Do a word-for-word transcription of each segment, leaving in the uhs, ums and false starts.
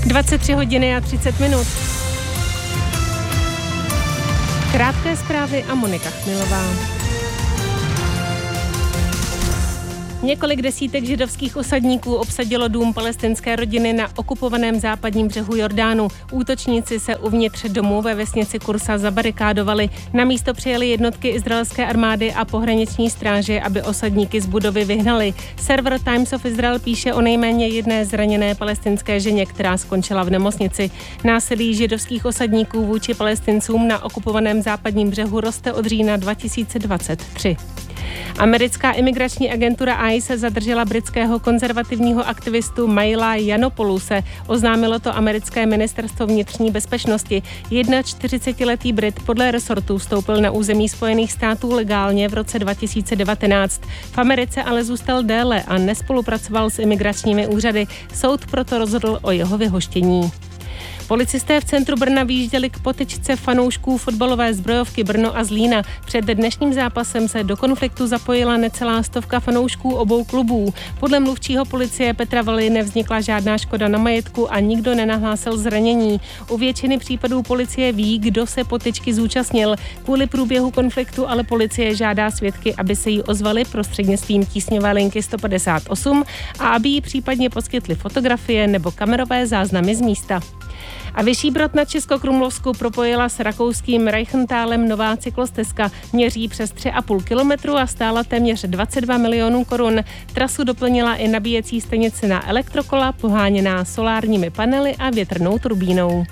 dvacet tři hodiny a třicet minut. Krátké zprávy a Monika Chmilová. Několik desítek židovských osadníků obsadilo dům palestinské rodiny na okupovaném západním břehu Jordánu. Útočníci se uvnitř domu ve vesnici Kursa zabarikádovali. Na místo přijeli jednotky izraelské armády a pohraniční stráže, aby osadníky z budovy vyhnali. Server Times of Israel píše o nejméně jedné zraněné palestinské ženě, která skončila v nemocnici. Násilí židovských osadníků vůči Palestincům na okupovaném západním břehu roste od října dva tisíce dvacet tři. Americká imigrační agentura I C E zadržela britského konzervativního aktivistu Maila Yiannopoulouse. Oznámilo to americké ministerstvo vnitřní bezpečnosti. čtyřicetiletý Brit podle resortu vstoupil na území Spojených států legálně v roce dva tisíce devatenáct. V Americe ale zůstal déle a nespolupracoval s imigračními úřady. Soud proto rozhodl o jeho vyhoštění. Policisté v centru Brna vyjížděli k potyčce fanoušků fotbalové zbrojovky Brno a Zlína. Před dnešním zápasem se do konfliktu zapojila necelá stovka fanoušků obou klubů. Podle mluvčího policie Petra Valy nevznikla žádná škoda na majetku a nikdo nenahlásil zranění. U většiny případů policie ví, kdo se potyčky zúčastnil. Kvůli průběhu konfliktu ale policie žádá svědky, aby se jí ozvali prostřednictvím tísňové linky sto padesát osm a aby jí případně poskytli fotografie nebo kamerové záznamy z místa. A Vyšší Brod nad Českokrumlovskou propojila s rakouským Reichentalem nová cyklostezka. Měří přes tři a půl kilometru a stála téměř dvacet dva milionů korun. Trasu doplnila i nabíjecí stanice na elektrokola, poháněná solárními panely a větrnou turbínou.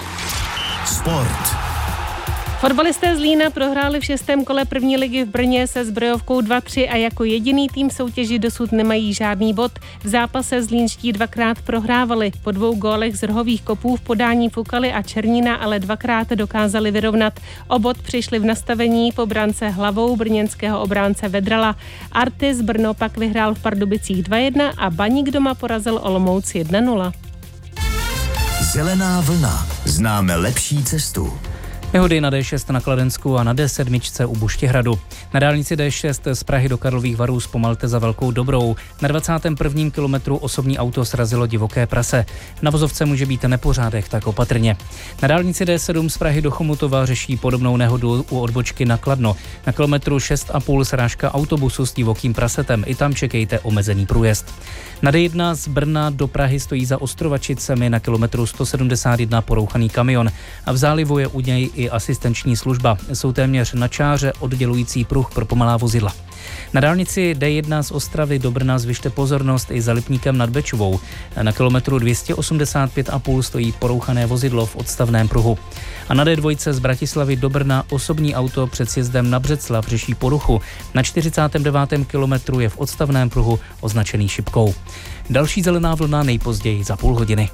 Sport. Fotbalisté Zlína prohráli v šestém kole první ligy v Brně se zbrojovkou dva tři a jako jediný tým soutěži dosud nemají žádný bod. V zápase zlínští dvakrát prohrávali. Po dvou gólech z rohových kopů v podání Fukali a Černína ale dvakrát dokázali vyrovnat. O bod přišli v nastavení po brance hlavou brněnského obránce Vedrala. Artis Brno pak vyhrál v Pardubicích dva jedna a Baník doma porazil Olomouc jedna nula. Zelená vlna. Známe lepší cestu. Nehody na D šest na Kladensku a na D sedm u Buštěhradu. Na dálnici D šest z Prahy do Karlových Varů zpomalte za Velkou Dobrou. Na dvacátém prvním kilometru osobní auto srazilo divoké prase. Na vozovce může být nepořádek, tak opatrně. Na dálnici D sedm z Prahy do Chomutova řeší podobnou nehodu u odbočky na Kladno. Na kilometru šest a půl srážka autobusu s divokým prasetem. I tam čekejte omezený průjezd. Na D jedna z Brna do Prahy stojí za Ostrovačicemi na kilometru sto sedmdesát jedna porouchaný kamion a v zálivu je u něj i asistenční služba. Jsou téměř na čáře oddělující pruh pro pomalá vozidla. Na dálnici D jedna z Ostravy do Brna zvyšte pozornost i za Lipníkem nad Bečovou. Na kilometru dvě stě osmdesát pět a půl stojí porouchané vozidlo v odstavném pruhu. A na D dva z Bratislavy do Brna osobní auto před sjezdem na Břeclav řeší poruchu. Na čtyřicátém devátém kilometru je v odstavném pruhu označený šipkou. Další zelená vlna nejpozději za půl hodiny.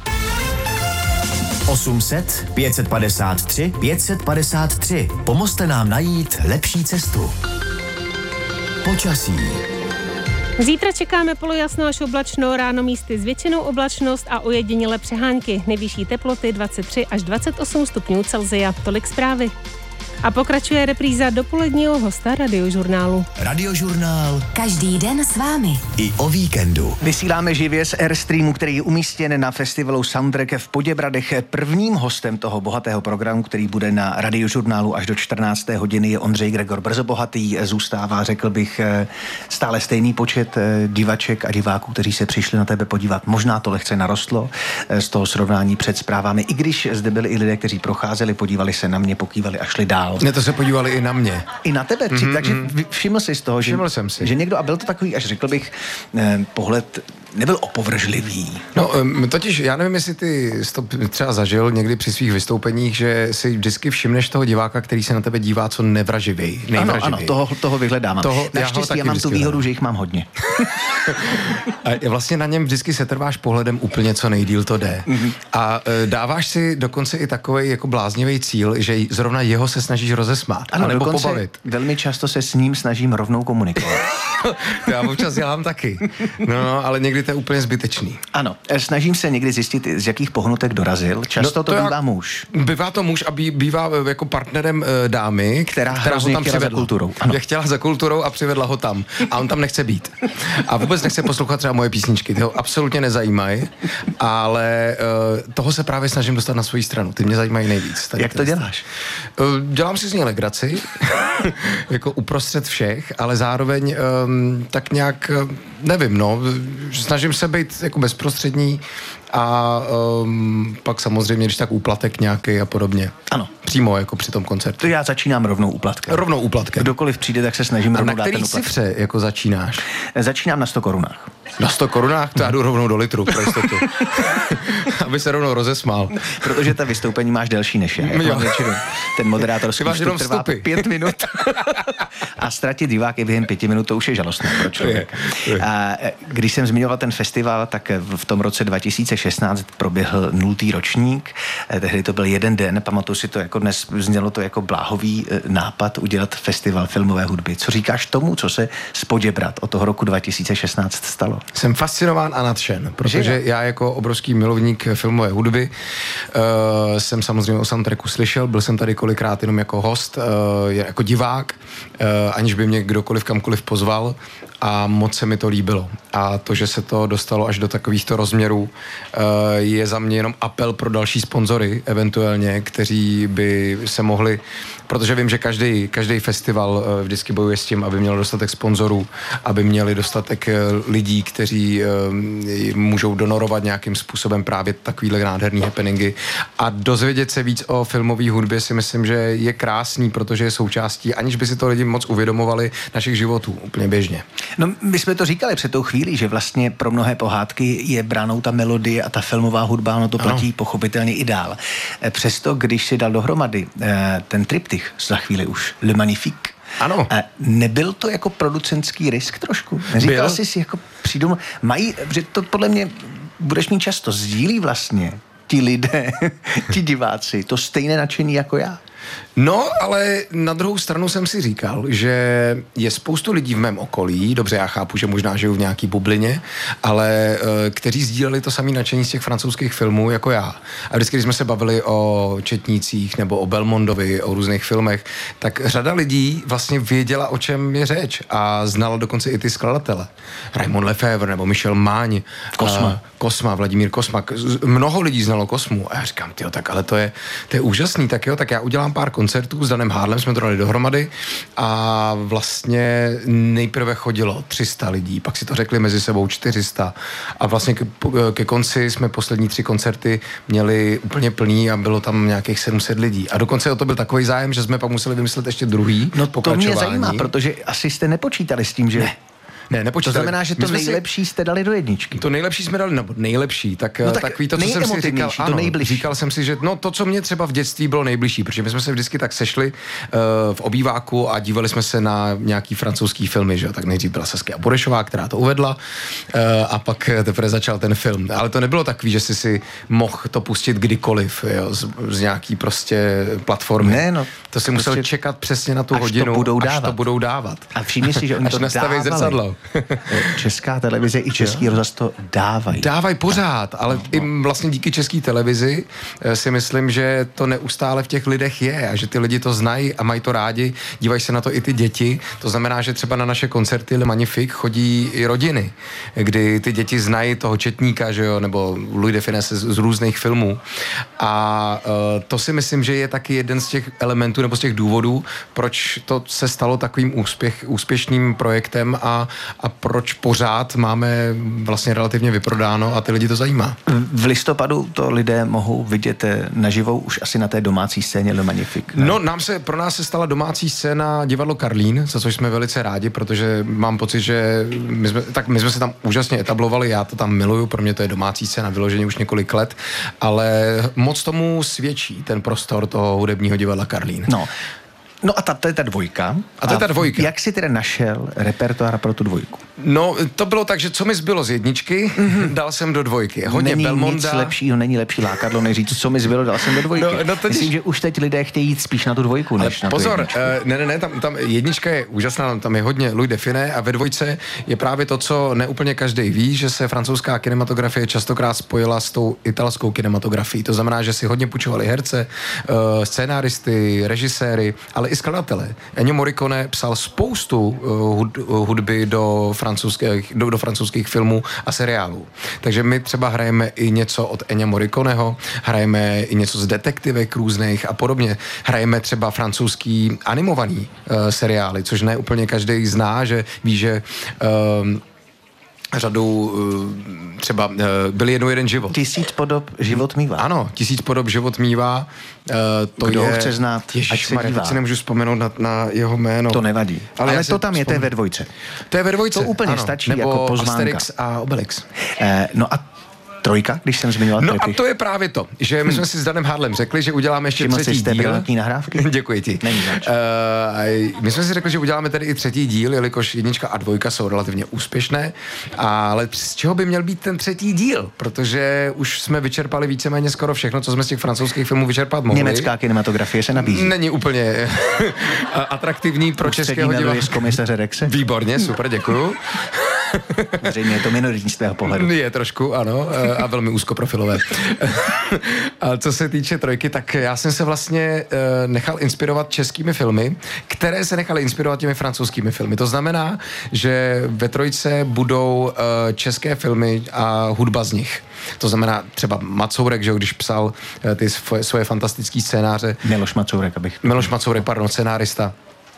osm set, pět set padesát tři, pět set padesát tři. Pomozte nám najít lepší cestu. Počasí. Zítra čekáme polojasno až oblačno, ráno místy s většinou oblačnost a ojedinělé přehánky. Nejvyšší teploty dvacet tři až dvacet osm stupňů Celsia. Tolik zprávy. A pokračuje repríza dopoledního hosta Radiožurnálu. Radiožurnál. Každý den s vámi. I o víkendu. Vysíláme živě z Airstreamu, který je umístěn na festivalu Soundtrack v Poděbradech. Prvním hostem toho bohatého programu, který bude na Radiožurnálu až do čtrnácté hodiny, je Ondřej Gregor. Brzo bohatý zůstává, řekl bych, stále stejný počet divaček a diváků, kteří se přišli na tebe podívat. Možná to lehce narostlo z toho srovnání před zprávami, i když zde byli i lidé, kteří procházeli, podívali se na mě, pokývali a šli dál. Ne, to se podívali i na mě. I na tebe, mm-hmm. takže všiml jsi z toho, že, jsem si. že někdo, a byl to takový, až řekl bych, eh, pohled nebyl opovržlivý. No, totiž já nevím, jestli ty jsi to třeba zažil někdy při svých vystoupeních, že si vždycky všimneš toho diváka, který se na tebe dívá co nevraživej. Ano, ano, toho, toho vyhledávám. Toho, Naštěstí já, já mám tu výhodu, že jich mám hodně. A vlastně na něm vždycky se trváš pohledem úplně co nejdýl to jde. Mm-hmm. A e, dáváš si dokonce i takovej jako bláznivý cíl, že zrovna jeho se snažíš rozesmát. Ano, nebo dokonce pobavit. Velmi často se s ním snažím rovnou komunikovat. Já občas dělám taky. No, no, ale někdy někdy to je úplně zbytečný. Ano, snažím se někdy zjistit, z jakých pohnutek dorazil. Často no, to, to bývá jak, muž. Bývá to muž a bí, bývá jako partnerem e, dámy, která, která ho tam přivedla. Za kulturou. Ano. Chtěla za kulturou a přivedla ho tam. A on tam nechce být. A vůbec nechce poslouchat třeba moje písničky. Ty ho absolutně nezajímají, ale e, toho se právě snažím dostat na svoji stranu. Ty mě zajímají nejvíc. Jak to děláš? E, dělám si z ní legraci, jako uprostřed všech, ale zároveň e, tak nějak, nevím, no, snažím se být jako bezprostřední a um, pak samozřejmě, když tak úplatek nějaký a podobně. Ano. Přímo jako při tom koncertu. To já začínám rovnou úplatkem. Rovnou úplatkem. Kdokoliv přijde, tak se snažím a rovnou dát ten úplatek. Na který cifře jako začínáš? Začínám na sto korunách. Na sto korunách? To já jdu rovnou do litru, pro jistotu. Aby se rovnou rozesmál. Protože ta vystoupení máš delší než já. Jako většinu. Ten moderátorský vstup trvá vstupy. pět minut. A ztratit diváky během pěti minut, to už je žalostné pro člověka. Je, je. A když jsem zmiňoval ten festival, tak v tom roce dva tisíce šestnáct proběhl nultý ročník. Tehdy to byl jeden den, pamatuju si to jako dnes, znělo to jako bláhový nápad udělat festival filmové hudby. Co říkáš tomu, co se z Poděbrad od toho roku dva tisíce šestnáct stalo? Jsem fascinován a nadšen, protože Že? já jako obrovský milovník filmové hudby uh, jsem samozřejmě o soundtracku slyšel, byl jsem tady kolikrát jenom jako host, uh, jako divák, uh, aniž by mě kdokoliv kamkoliv pozval a moc se mi to líbilo. A to, že se to dostalo až do takovýchto rozměrů, uh, je za mě jenom apel pro další sponzory, eventuálně, kteří by se mohli, protože vím, že každý, každý festival uh, vždycky bojuje s tím, aby měl dostatek sponzorů, aby měli dostatek uh, lidí, kteří uh, můžou donorovat nějakým způsobem právě takovýhle nádherný happeningy. A dozvědět se víc o filmové hudbě si myslím, že je krásný, protože je součástí, aniž by si to lidi moc uvědomovali, našich životů úplně běžně. No, my jsme to říkali před tou chvílí, že vlastně pro mnohé pohádky je branou ta melodie a ta filmová hudba, ono to platí ano. pochopitelně i dál. Přesto, když si dal dohromady ten triptych, za chvíli už Le Magnifique, ano. Nebyl to jako producentský risk trošku? Neříkal jsi si jako přijdou, mají, že to podle mě budeš mít často, sdílí vlastně ti lidé, ti diváci, to stejné nadšení jako já? No, ale na druhou stranu jsem si říkal, že je spoustu lidí v mém okolí, dobře, já chápu, že možná žiju v nějaký bublině, ale kteří sdíleli to samé nadšení z těch francouzských filmů jako já. A vždycky, když jsme se bavili o Četnících nebo o Belmondovi, o různých filmech, tak řada lidí vlastně věděla, o čem je řeč a znala dokonce i ty skladatele. Raymond Lefebvre nebo Michel Máň, Kosma. Kosma, Vladimír Kosma. Mnoho lidí znalo Kosmu a já říkám, tyjo, tak ale to je, to je úžasný, tak jo, tak já udělám pár koncertů s Danem Hádlem, jsme to dali dohromady a vlastně nejprve chodilo tři sta lidí, pak si to řekli mezi sebou čtyři sta a vlastně ke, ke konci jsme poslední tři koncerty měli úplně plný a bylo tam nějakých sedm set lidí. A dokonce o to byl takový zájem, že jsme pak museli vymyslet ještě druhý no pokračování. To mě zajímá, protože asi jste nepočítali s tím, že... Ne. Ne, nepočítali. To znamená, že to nejlepší si... jste dali do jedničky. To nejlepší jsme dali, nebo nejlepší, tak, no tak takový to, co jsem si říkal, to ano, nejbližší. Říkal jsem si, že no to, co mě třeba v dětství bylo nejbližší, protože my jsme se vždycky tak sešli uh, v obýváku a dívali jsme se na nějaký francouzský filmy, že jo, tak nejdřív byla Saskia Burešová, která to uvedla uh, a pak teprve začal ten film. Ale to nebylo takový, že jsi si mohl to pustit kdykoliv, jo, z, z nějaký prostě platformy. Ne, no. To si musel prostě čekat přesně na tu hodinu, to budou až dávat. to budou dávat. A všimni si, že oni až to nastaví zrcadlo. Česká televize i Český rozhlas to dávají. Dávají pořád, ale i vlastně díky České televizi si myslím, že to neustále v těch lidech je a že ty lidi to znají a mají to rádi, dívají se na to i ty děti. To znamená, že třeba na naše koncerty Le Magnifique chodí i rodiny, kdy ty děti znají toho Četníka, že jo, nebo Louis de Funès z, z různých filmů. A uh, to si myslím, že je taky jeden z těch elementů nebo z těch důvodů, proč to se stalo takovým úspěch, úspěšným projektem a, a proč pořád máme vlastně relativně vyprodáno a ty lidi to zajímá. V listopadu to lidé mohou vidět naživo už asi na té domácí scéně Le Magnifique. Ne? No, nám se, pro nás se stala domácí scéna divadlo Karlín, za což jsme velice rádi, protože mám pocit, že my jsme, tak my jsme se tam úžasně etablovali, já to tam miluju, pro mě to je domácí scéna vyloženě už několik let, ale moc tomu svědčí ten prostor toho hudebního divadla Karlín. No. No a ta, to je ta dvojka. A to je ta dvojka. Jak jsi teda našel repertoár pro tu dvojku? No, to bylo tak, že co mi zbylo z jedničky, mm-hmm. dal jsem do dvojky. Hodně není Belmonda. Nic lepšího, není lepší lákadlo, než říct, co mi zbylo, dal jsem do dvojky. No, no totiž... Myslím, že už teď lidé chtějí jít spíš na tu dvojku, než Ale na pozor, tu jedničku. uh, ne, ne, ne, tam, tam jednička je úžasná, tam je hodně Louis Define a ve dvojce je právě to, co neúplně každý ví, že se francouzská kinematografie častokrát spojila s tou italskou kinematografií. To znamená, že si hodně půjčovali herce, uh, scénáristy, režiséry, ale i skladatele. Ennio Morricone psal spoustu uh, hudby do francouzských, do, do francouzských filmů a seriálů. Takže my třeba hrajeme i něco od Ennio Morriconeho, hrajeme i něco z detektivek různých a podobně. Hrajeme třeba francouzský animovaný uh, seriály, což ne úplně každý zná, že ví, že uh, řadu uh, třeba uh, byl jednou jeden život. Tisíc podob život mívá. Ano, tisíc podob život mívá. Uh, to Kdo je... ho chce znát, ať se dívá. Teď si nemůžu vzpomenout na, na jeho jméno. To nevadí. Ale, Ale to tam je, to je ve dvojce. To je ve dvojce. To úplně ano. stačí Nebo jako pozvánka. Asterix a Obelix. Eh, no a trojka, když jsem zmiňoval No trojky. a to je právě to, že my jsme si s Danem Hádlem řekli, že uděláme ještě Všiml třetí jsi z té díl. brilantní nahrávky? Děkuji ti. Není zač. Uh, my jsme si řekli, že uděláme tedy i třetí díl, jelikož jednička a dvojka jsou relativně úspěšné, ale z čeho by měl být ten třetí díl? Protože už jsme vyčerpali víceméně skoro všechno, co jsme z těch francouzských filmů vyčerpat mohli. Německá kinematografie se nabízí. Není úplně atraktivní pro českého diváka. z komisaře Rexe? Výborně, super, děkuju. Zřejmě je to minoritní z tého pohledu. Je trošku, ano, a velmi úzkoprofilové. A co se týče trojky, tak já jsem se vlastně nechal inspirovat českými filmy, které se nechaly inspirovat těmi francouzskými filmy. To znamená, že ve trojce budou české filmy a hudba z nich. To znamená třeba Macourek, že když psal ty svoje, svoje fantastické scénáře. Miloš Macourek, abych... Miloš Macourek, pardon, scénárista,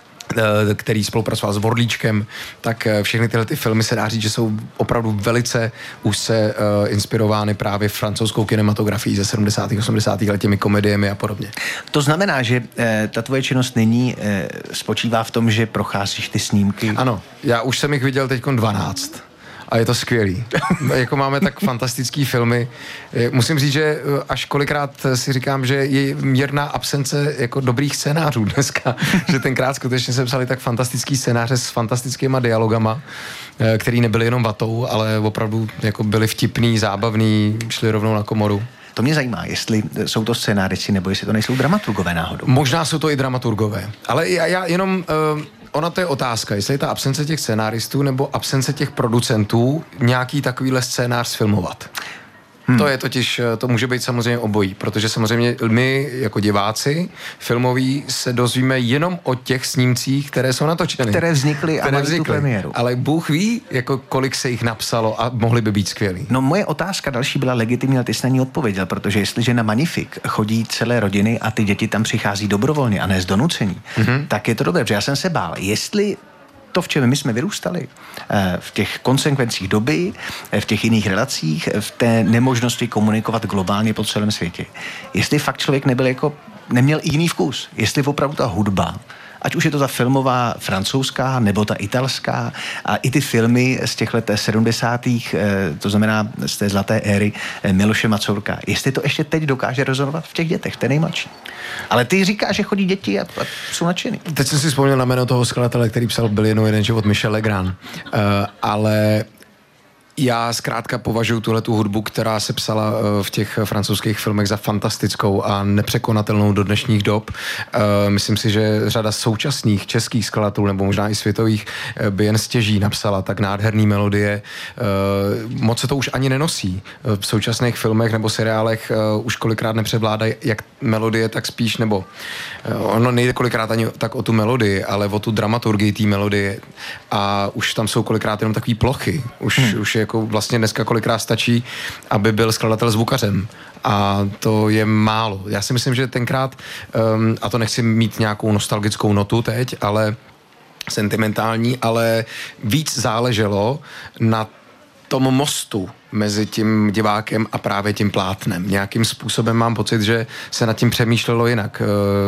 který spolupracoval s Vorlíčkem, tak všechny tyhle ty filmy se dá říct, že jsou opravdu velice úzce uh, inspirovány právě francouzskou kinematografií ze sedmdesátých osmdesátých let, těmi komediemi a podobně. To znamená, že eh, ta tvoje činnost nyní eh, spočívá v tom, že procházíš ty snímky? Ano, já už jsem jich viděl teďkon dvanáct. A je to skvělý. Jako máme tak fantastický filmy. Musím říct, že až kolikrát si říkám, že je mírná absence jako dobrých scénářů dneska. Že tenkrát skutečně se psali tak fantastický scénáře s fantastickýma dialogama, který nebyly jenom vatou, ale opravdu jako byly vtipný, zábavný, šli rovnou na komoru. To mě zajímá, jestli jsou to scénáristi, nebo jestli to nejsou dramaturgové náhodou. Možná jsou to i dramaturgové. Ale já, já jenom... Uh, Ona to je otázka, jestli je ta absence těch scénáristů nebo absence těch producentů nějaký takovýhle scénář sfilmovat. Hmm. To je totiž, to může být samozřejmě obojí, protože samozřejmě my jako diváci filmoví se dozvíme jenom o těch snímcích, které jsou natočeny. Které vznikly a mají tu premiéru. Ale Bůh ví, jako kolik se jich napsalo a mohly by být skvělý. No moje otázka další byla legitimní, ale ty jsi na ní odpověděl, protože jestliže na Magnifik chodí celé rodiny a ty děti tam přichází dobrovolně a ne z donucení, mm-hmm. tak je to dobré, protože já jsem se bál, jestli to, v čem my jsme vyrůstali, v těch konsekvencích doby, v těch jiných relacích, v té nemožnosti komunikovat globálně po celém světě. Jestli fakt člověk nebyl jako, neměl jiný vkus, jestli opravdu ta hudba, ať už je to ta filmová francouzská nebo ta italská a i ty filmy z těch let sedmdesátých, to znamená z té zlaté éry Miloše Macourka, jestli to ještě teď dokáže rezonovat v těch dětech, v té nejmladší. Ale ty říkáš, že chodí děti a, a jsou nadšený. Teď jsem si vzpomněl na jméno toho skladatele, který psal Byl jednou jeden život, Michel Legrand. Uh, ale já zkrátka považuji tuhletu hudbu, která se psala v těch francouzských filmech za fantastickou a nepřekonatelnou do dnešních dob. Myslím si, že řada současných českých skladatelů nebo možná i světových by jen stěží napsala tak nádherný melodie. Moc se to už ani nenosí. V současných filmech nebo seriálech už kolikrát nepřevládají jak melodie, tak spíš, nebo ono nejde kolikrát ani tak o tu melodii, ale o tu dramaturgii té melodie. A už tam jsou kolikrát jenom takový plochy. Už, hmm. už je jako vlastně dneska kolikrát stačí, aby byl skladatel zvukařem. A to je málo. Já si myslím, že tenkrát, um, a to nechci mít nějakou nostalgickou notu teď, ale sentimentální, ale víc záleželo na tom mostu mezi tím divákem a právě tím plátnem. Nějakým způsobem mám pocit, že se nad tím přemýšlelo jinak.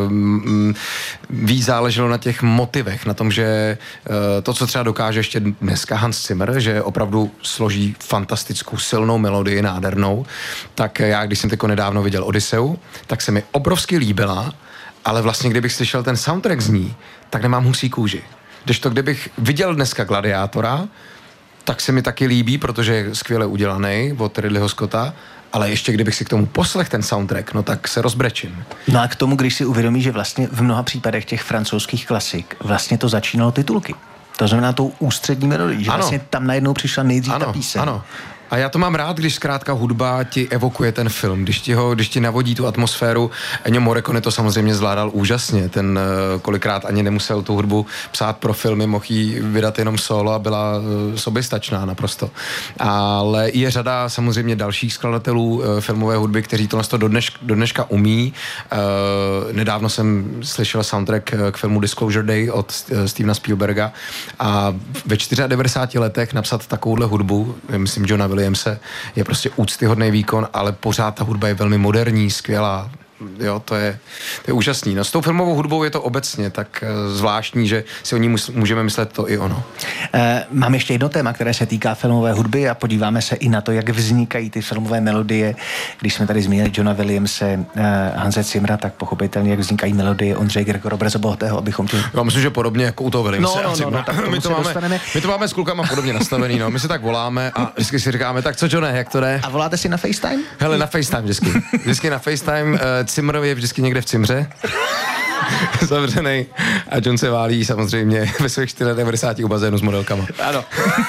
Víc záleželo na těch motivech, na tom, že to, co třeba dokáže ještě dneska Hans Zimmer, že opravdu složí fantastickou silnou melodii, nádhernou, tak já, když jsem teďko nedávno viděl Odyseu, tak se mi obrovsky líbila, ale vlastně kdybych slyšel ten soundtrack z ní, tak nemám husí kůži. Kdežto kdybych viděl dneska Gladiátora, tak se mi taky líbí, protože je skvěle udělaný od Ridleyho Scotta, ale ještě kdybych si k tomu poslech ten soundtrack, no tak se rozbrečím. No a k tomu, když si uvědomí, že vlastně v mnoha případech těch francouzských klasik vlastně to začínalo titulky. To znamená tou ústřední melodii, že ano. Vlastně tam najednou přišla nejdřív ano, ta píseň. Ano. A já to mám rád, když zkrátka hudba ti evokuje ten film, když ti, ho, když ti navodí tu atmosféru. Ennio Morricone to samozřejmě zvládal úžasně, ten uh, kolikrát ani nemusel tu hudbu psát pro filmy, mohl jí vydat jenom solo a byla uh, soběstačná naprosto. Ale je řada samozřejmě dalších skladatelů uh, filmové hudby, kteří to do, dneš, do dneška umí. Uh, nedávno jsem slyšel soundtrack k filmu Disclosure Day od uh, Stevena Spielberga a ve devadesátých čtyřech letech napsat takovouhle hudbu, myslím Johna Williamse, je prostě úctyhodný výkon, ale pořád ta hudba je velmi moderní, skvělá. Jo, to je, to je úžasný. No, s tou filmovou hudbou je to obecně tak uh, zvláštní, že si o ní mus, můžeme myslet to i ono. E, mám ještě jedno téma, které se týká filmové hudby a podíváme se i na to, jak vznikají ty filmové melodie. Když jsme tady zmínili Johna Williamse, e, Hanse Zimmera, tak pochopitelně, jak vznikají melodie Ondřeje Gregora Brzobohatého, abychom tě... Já myslím, že podobně jako u toho Williamse. No, no, no, no, tak my, to máme, my to máme s klukama podobně nastavený, no. My si tak voláme a vždycky si říkáme, tak co Johne, jak to jde? A voláte si na FaceTime? Hele, na FaceTime vždycky. Vždycky na FaceTime. Uh, Zimmerovi je vždycky někde v cimře. Zavřenej. A John se válí samozřejmě ve svých devadesát čtyřech u bazénu s modelkama. Ano.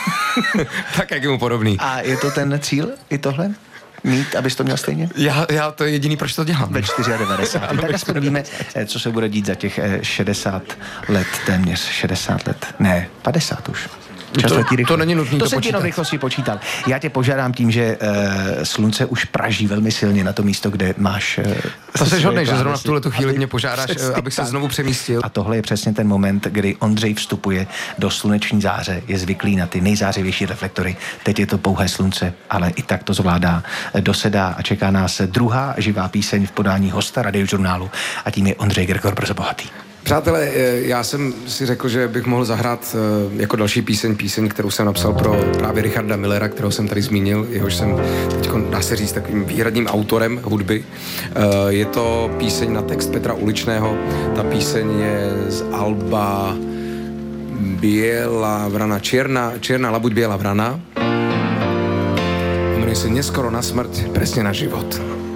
Tak jak je mu podobný. A je to ten cíl, i tohle? Mít, abys to měl stejně? Já, já to je jediný, proč to dělám. Ve devadesát čtyři. Tak aspoň víme, co se bude dít za těch šedesát let, téměř šedesát let. Ne, padesát už. To, to není nutný to, to jsem ti jenom rychlosti počítal. Já tě požádám tím, že uh, slunce už praží velmi silně na to místo, kde máš... Uh, to seš hodnej, že zrovna v tuhletu chvíli mě požádáš, uh, abych se znovu přemístil. A tohle je přesně ten moment, kdy Ondřej vstupuje do sluneční záře, je zvyklý na ty nejzářivější reflektory. Teď je to pouhé slunce, ale i tak to zvládá, dosedá a čeká nás druhá živá píseň v podání hosta Radiožurnálu a tím je Ondřej Gregor Brzobohatý. Přátelé, já jsem si řekl, že bych mohl zahrát jako další píseň, píseň, kterou jsem napsal pro právě Richarda Millera, kterou jsem tady zmínil, jehož jsem teď, dá se říct, takovým výhradním autorem hudby. Je to píseň na text Petra Uličného, ta píseň je z alba Bělá vrana, Čierna, Čierna labuť Bělá vrana. Jmenuje se Neskoro na smrť, presne na život.